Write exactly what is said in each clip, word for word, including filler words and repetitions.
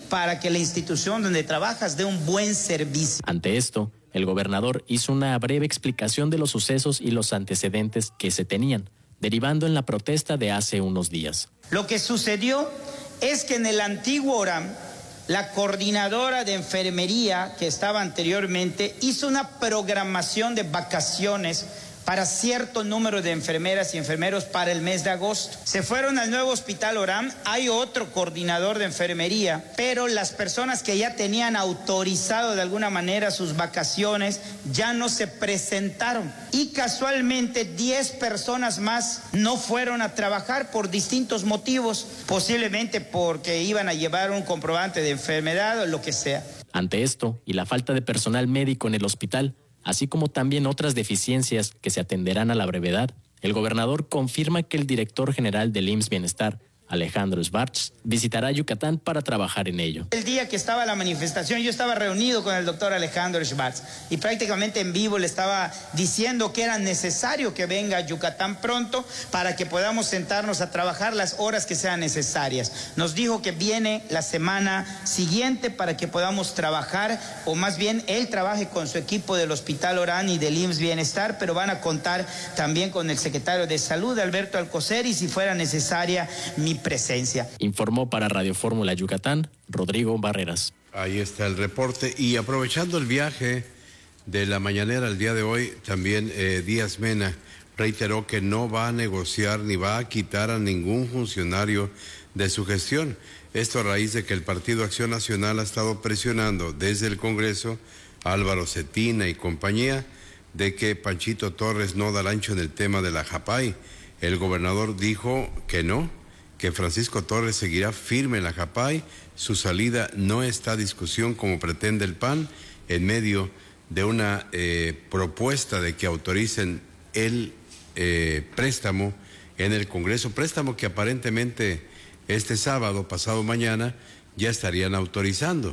para que la institución donde trabajas dé un buen servicio. Ante esto, el gobernador hizo una breve explicación de los sucesos y los antecedentes que se tenían, derivando en la protesta de hace unos días. Lo que sucedió es que en el antiguo ORAM, la coordinadora de enfermería que estaba anteriormente hizo una programación de vacaciones para cierto número de enfermeras y enfermeros para el mes de agosto. Se fueron al nuevo hospital ORAM, hay otro coordinador de enfermería, pero las personas que ya tenían autorizado de alguna manera sus vacaciones ya no se presentaron. Y casualmente diez personas más no fueron a trabajar por distintos motivos, posiblemente porque iban a llevar un comprobante de enfermedad o lo que sea. Ante esto y la falta de personal médico en el hospital, así como también otras deficiencias que se atenderán a la brevedad, el gobernador confirma que el director general del I M S S Bienestar, Alejandro Schwartz, visitará Yucatán para trabajar en ello. El día que estaba la manifestación, yo estaba reunido con el doctor Alejandro Schwartz y prácticamente en vivo le estaba diciendo que era necesario que venga a Yucatán pronto para que podamos sentarnos a trabajar las horas que sean necesarias. Nos dijo que viene la semana siguiente para que podamos trabajar, o más bien él trabaje con su equipo del Hospital ORAM y del I M S S Bienestar, pero van a contar también con el secretario de Salud, Alberto Alcocer, y si fuera necesaria mi presencia. Informó para Radio Fórmula Yucatán, Rodrigo Barreras. Ahí está el reporte. Y aprovechando el viaje de la mañanera el día de hoy, también eh, Díaz Mena reiteró que no va a negociar ni va a quitar a ningún funcionario de su gestión. Esto a raíz de que el Partido Acción Nacional ha estado presionando desde el Congreso a Álvaro Cetina y compañía de que Panchito Torres no da el ancho en el tema de la Japay. El gobernador dijo que no, que Francisco Torres seguirá firme en la Japay, su salida no está a discusión como pretende el P A N, en medio de una eh, propuesta de que autoricen el eh, préstamo en el Congreso, préstamo que aparentemente este sábado, pasado mañana, ya estarían autorizando.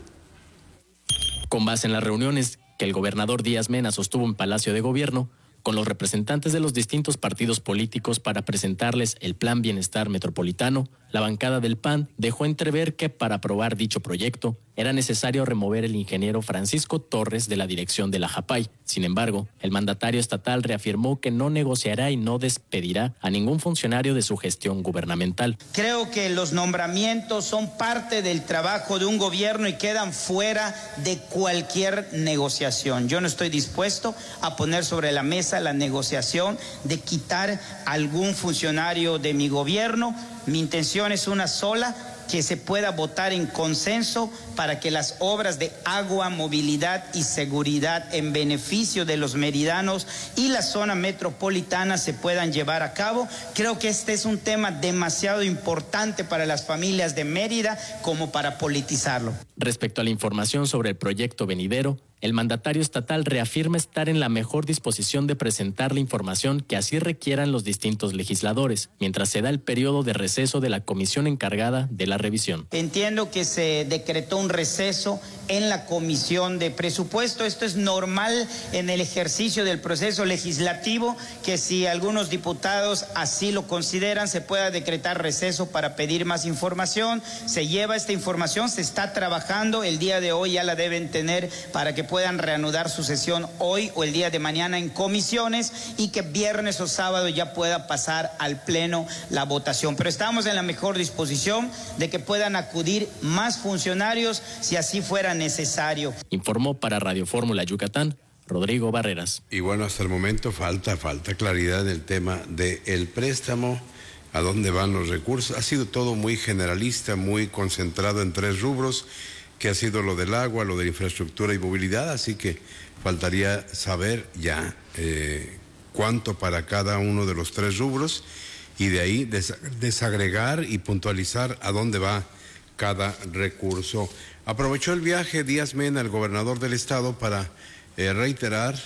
Con base en las reuniones que el gobernador Díaz Mena sostuvo en Palacio de Gobierno, con los representantes de los distintos partidos políticos para presentarles el Plan Bienestar Metropolitano, la bancada del P A N dejó entrever que para aprobar dicho proyecto era necesario remover el ingeniero Francisco Torres de la dirección de la Japay. Sin embargo, el mandatario estatal reafirmó que no negociará y no despedirá a ningún funcionario de su gestión gubernamental. Creo que los nombramientos son parte del trabajo de un gobierno y quedan fuera de cualquier negociación. Yo no estoy dispuesto a poner sobre la mesa la negociación de quitar algún funcionario de mi gobierno. Mi intención es una sola, que se pueda votar en consenso para que las obras de agua, movilidad y seguridad en beneficio de los meridanos y la zona metropolitana se puedan llevar a cabo. Creo que este es un tema demasiado importante para las familias de Mérida como para politizarlo. Respecto a la información sobre el proyecto venidero, el mandatario estatal reafirma estar en la mejor disposición de presentar la información que así requieran los distintos legisladores, mientras se da el periodo de receso de la comisión encargada de la revisión. Entiendo que se decretó un receso en la comisión de presupuesto. Esto es normal en el ejercicio del proceso legislativo, que si algunos diputados así lo consideran, se pueda decretar receso para pedir más información. Se lleva esta información, se está trabajando, el día de hoy ya la deben tener para que puedan reanudar su sesión hoy o el día de mañana en comisiones y que viernes o sábado ya pueda pasar al pleno la votación. Pero estamos en la mejor disposición de que puedan acudir más funcionarios si así fuera necesario. Informó para Radio Fórmula Yucatán, Rodrigo Barreras. Y bueno, hasta el momento falta, falta claridad en el tema del préstamo, a dónde van los recursos. Ha sido todo muy generalista, muy concentrado en tres rubros, que ha sido lo del agua, lo de infraestructura y movilidad, así que faltaría saber ya eh, cuánto para cada uno de los tres rubros y de ahí des desagregar y puntualizar a dónde va cada recurso. Aprovechó el viaje Díaz Mena, el gobernador del estado, para eh, reiterar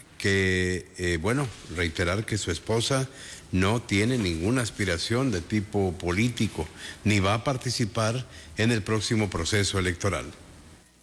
que, eh, bueno, reiterar que su esposa no tiene ninguna aspiración de tipo político, ni va a participar en el próximo proceso electoral.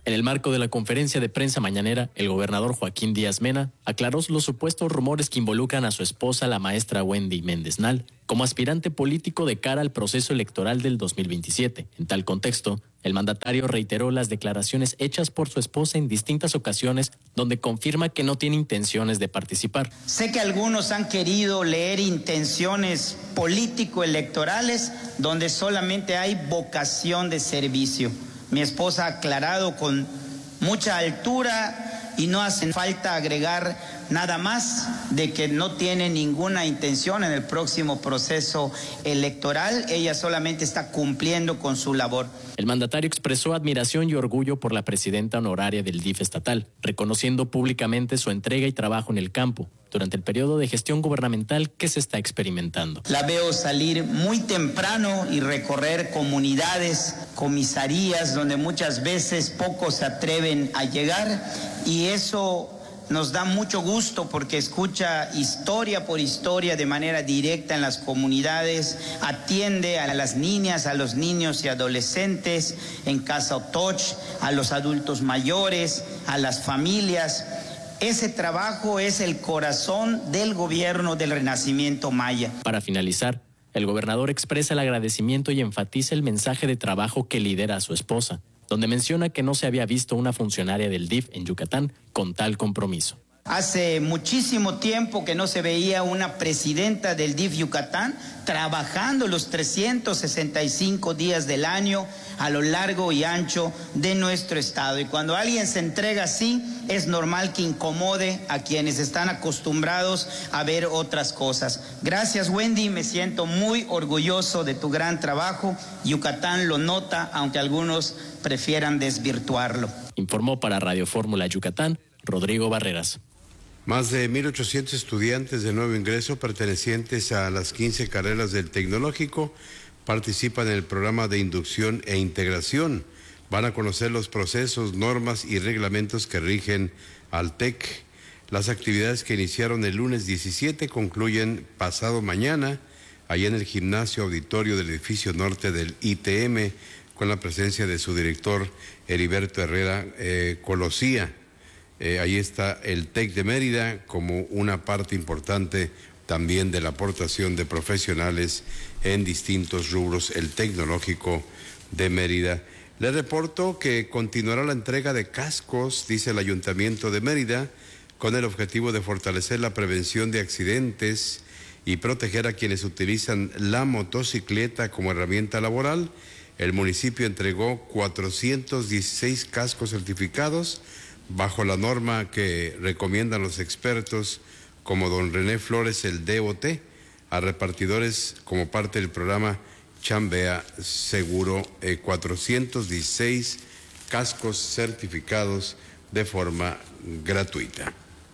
En el marco de la conferencia de prensa mañanera, el gobernador Joaquín Díaz Mena aclaró los supuestos rumores que involucran a su esposa, la maestra Wendy Méndez Nal, como aspirante político de cara al proceso electoral del dos mil veintisiete. En tal contexto, el mandatario reiteró las declaraciones hechas por su esposa en distintas ocasiones, donde confirma que no tiene intenciones de participar. Sé que algunos han querido leer intenciones político-electorales donde solamente hay vocación de servicio. Mi esposa ha aclarado con mucha altura y no hace falta agregar nada más de que no tiene ninguna intención en el próximo proceso electoral. Ella solamente está cumpliendo con su labor. El mandatario expresó admiración y orgullo por la presidenta honoraria del D I F estatal, reconociendo públicamente su entrega y trabajo en el campo durante el periodo de gestión gubernamental que se está experimentando. La veo salir muy temprano y recorrer comunidades, comisarías, donde muchas veces pocos se atreven a llegar, y eso nos da mucho gusto porque escucha historia por historia de manera directa en las comunidades, atiende a las niñas, a los niños y adolescentes en Casa Otoch, a los adultos mayores, a las familias. Ese trabajo es el corazón del gobierno del Renacimiento Maya. Para finalizar, el gobernador expresa el agradecimiento y enfatiza el mensaje de trabajo que lidera a su esposa, donde menciona que no se había visto una funcionaria del D I F en Yucatán con tal compromiso. Hace muchísimo tiempo que no se veía una presidenta del D I F Yucatán trabajando los trescientos sesenta y cinco días del año a lo largo y ancho de nuestro estado. Y cuando alguien se entrega así, es normal que incomode a quienes están acostumbrados a ver otras cosas. Gracias, Wendy, me siento muy orgulloso de tu gran trabajo. Yucatán lo nota, aunque algunos prefieran desvirtuarlo. Informó para Radio Fórmula Yucatán, Rodrigo Barreras. Más de mil ochocientos estudiantes de nuevo ingreso pertenecientes a las quince carreras del Tecnológico participan en el programa de inducción e integración. Van a conocer los procesos, normas y reglamentos que rigen al T E C. Las actividades que iniciaron el lunes diecisiete concluyen pasado mañana, allá en el gimnasio auditorio del edificio norte del I T M, con la presencia de su director Heriberto Herrera eh, Colosía. Eh, ahí está el T E C de Mérida como una parte importante también de la aportación de profesionales en distintos rubros, el Tecnológico de Mérida. Le reporto que continuará la entrega de cascos, dice el Ayuntamiento de Mérida, con el objetivo de fortalecer la prevención de accidentes y proteger a quienes utilizan la motocicleta como herramienta laboral. El municipio entregó cuatrocientos dieciséis cascos certificados bajo la norma que recomiendan los expertos como don René Flores, el D O T, a repartidores como parte del programa Chambea Seguro, eh, cuatrocientos dieciséis cascos certificados de forma gratuita.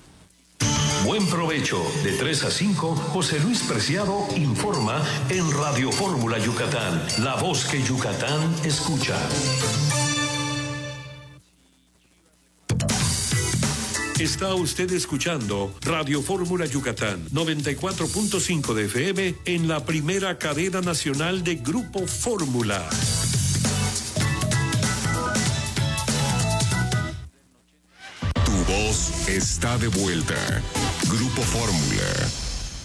Buen provecho. De tres a cinco, José Luis Preciado informa en Radio Fórmula Yucatán, la voz que Yucatán escucha. Está usted escuchando Radio Fórmula Yucatán, noventa y cuatro punto cinco de F M en la primera cadena nacional de Grupo Fórmula. Tu voz está de vuelta. Grupo Fórmula.